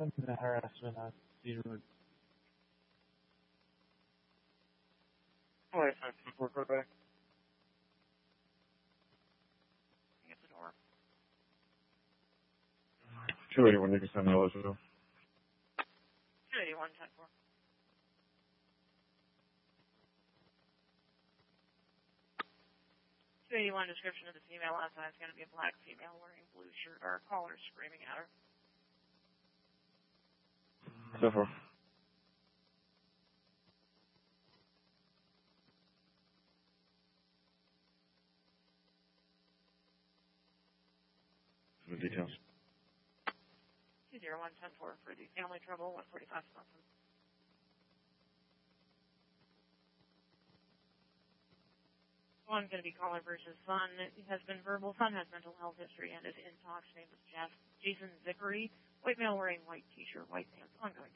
Something to harassment on Cedar Road. Oh, wait, 524 quarterback. At the door. 281, you can send those as well. 281, 10-4. Description of the female outside is going to be a black female wearing a blue shirt or a collar screaming at her. So far. The details. 201, 10-4 for the family trouble, 145 something. One's going to be calling versus son. It has been verbal. Son has mental health history and is in talks. Name is Jason Zickery. White male wearing white t-shirt, white pants. Ongoing